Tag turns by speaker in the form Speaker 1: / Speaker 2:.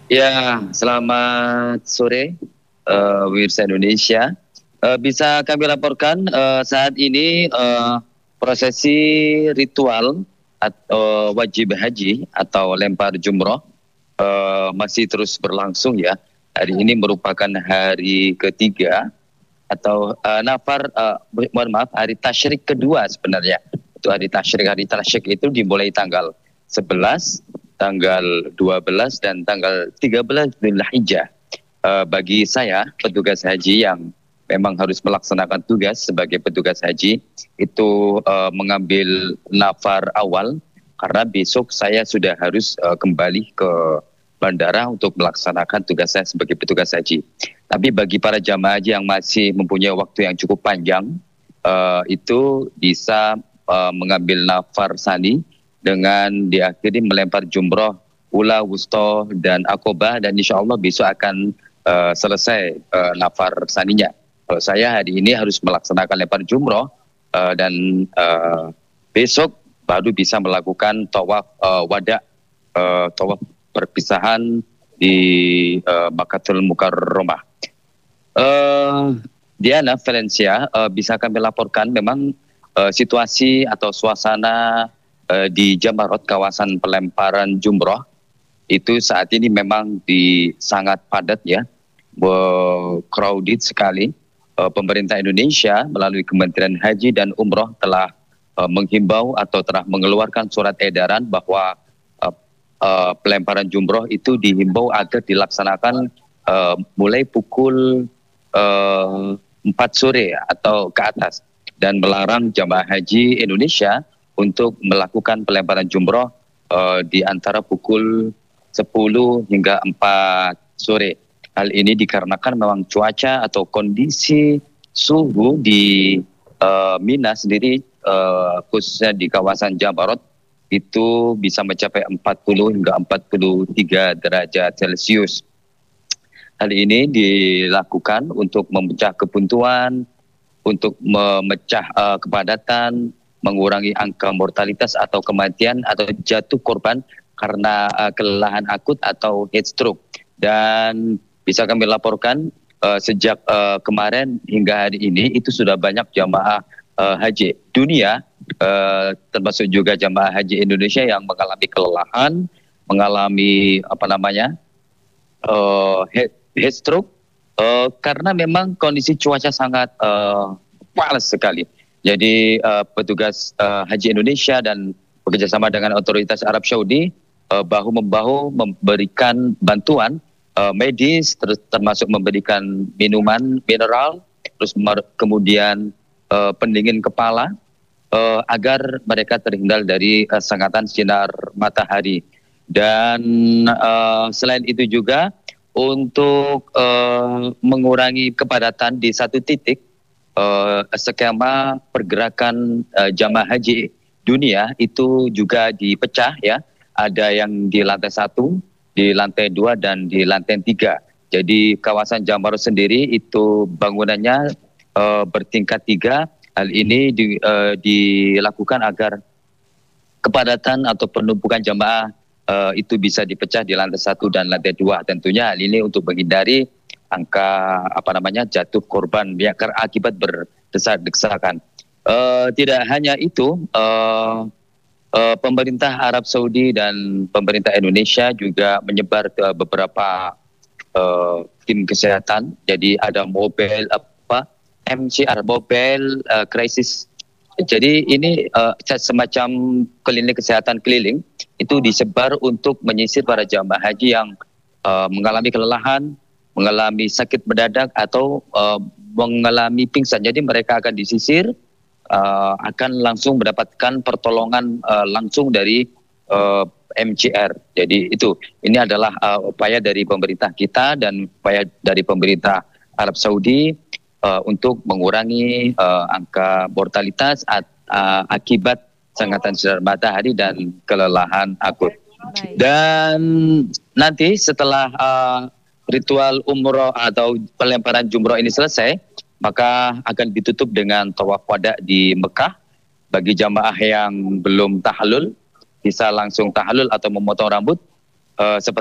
Speaker 1: Ya, selamat sore, pemirsa Indonesia. Bisa kami laporkan saat ini prosesi ritual atau wajib haji atau lempar jumroh masih terus berlangsung ya. Hari ini merupakan hari ketiga atau mohon maaf, hari tasyrik kedua sebenarnya. Itu hari tasyrik itu dimulai tanggal 11, tanggal 12 dan tanggal 13 Dzulhijjah. Bagi saya petugas haji yang memang harus melaksanakan tugas sebagai petugas haji itu mengambil nafar awal karena besok saya sudah harus kembali ke bandara untuk melaksanakan tugas saya sebagai petugas haji. Tapi bagi para jamaah haji yang masih mempunyai waktu yang cukup panjang, itu bisa mengambil nafar sani dengan diakhiri melempar jumroh, ula, wusto, dan akobah, dan insya Allah besok akan selesai nafar saninya. Kalau saya hari ini harus melaksanakan lempar jumroh dan besok baru bisa melakukan tawaf wada, tawaf perpisahan di Makkatul Mukarramah. Diana Valencia, bisa kami laporkan memang situasi atau suasana di Jamarot, kawasan pelemparan jumroh itu saat ini memang sangat padat ya, crowded sekali. Pemerintah Indonesia melalui Kementerian Haji dan Umroh telah menghimbau atau telah mengeluarkan surat edaran bahwa pelemparan jumroh itu dihimbau agar dilaksanakan mulai pukul 4 sore atau ke atas, dan melarang jamaah haji Indonesia untuk melakukan pelemparan jumroh di antara pukul 10 hingga 4 sore. Hal ini dikarenakan memang cuaca atau kondisi suhu di Mina sendiri, khususnya di kawasan Jabarot, itu bisa mencapai 40 hingga 43 derajat Celcius. Hal ini dilakukan untuk memecah kebuntuan, untuk memecah kepadatan, mengurangi angka mortalitas atau kematian atau jatuh korban karena kelelahan akut atau heat stroke. Dan bisa kami laporkan sejak kemarin hingga hari ini itu sudah banyak jamaah haji dunia, termasuk juga jamaah haji Indonesia yang mengalami kelelahan, mengalami heat stroke karena memang kondisi cuaca sangat panas sekali. Jadi petugas haji Indonesia dan bekerjasama dengan otoritas Arab Saudi bahu membahu memberikan bantuan medis, termasuk memberikan minuman mineral, terus kemudian pendingin kepala agar mereka terhindar dari sengatan sinar matahari. Dan selain itu juga untuk mengurangi kepadatan di satu titik, skema pergerakan jamaah haji dunia itu juga dipecah ya. Ada yang di lantai 1, di lantai 2, dan di lantai 3. Jadi kawasan Jamarot sendiri itu bangunannya bertingkat 3. Hal ini dilakukan agar kepadatan atau penumpukan jamaah itu bisa dipecah di lantai 1 dan lantai 2. Tentunya hal ini untuk menghindari angka jatuh korban yang akibat berdesak-desakan. Tidak hanya itu, pemerintah Arab Saudi dan pemerintah Indonesia juga menyebar ke beberapa tim kesehatan. Jadi ada mobil MCR, mobile crisis. Jadi ini semacam klinik kesehatan keliling itu disebar untuk menyisir para jamaah haji yang mengalami kelelahan, mengalami sakit mendadak atau mengalami pingsan. Jadi mereka akan disisir, akan langsung mendapatkan pertolongan langsung dari MCR. Jadi ini adalah upaya dari pemerintah kita dan upaya dari pemerintah Arab Saudi untuk mengurangi angka mortalitas akibat sengatan sinar matahari dan kelelahan akut.
Speaker 2: Baik.
Speaker 1: Dan nanti setelah ritual umroh atau pelemparan jumroh ini selesai, maka akan ditutup dengan tawaf wada di Mekah. Bagi jamaah yang belum tahallul, bisa langsung tahallul atau memotong rambut seperti